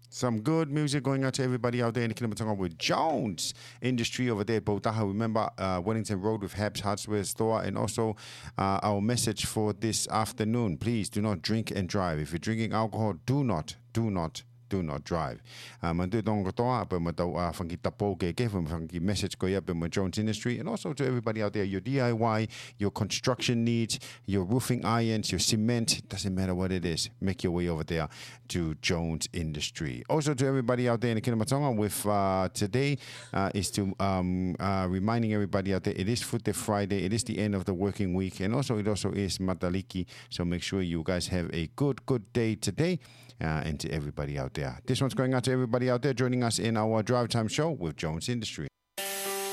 Some good music going out to everybody out there in the Kilimanjaro with Jones Industry over there at Botaha. Remember, Wellington Road with Habs Hardware Store. And also our message for this afternoon. Please do not drink and drive. If you're drinking alcohol, do not drive. Mandu dong toa pa matau funky tapo ke from funky message ko ya pa Jones Industry, and also to everybody out there, your DIY, your construction needs, your roofing irons, your cement, doesn't matter what it is, make your way over there to Jones Industry. Also to everybody out there in the Kilimanjaro with today is to reminding everybody out there, it is Food Day Friday, it is the end of the working week, and also it also is Mataliki, so make sure you guys have a good day today. And to everybody out there. This one's going out to everybody out there joining us in our Drive Time show with Jones Industry.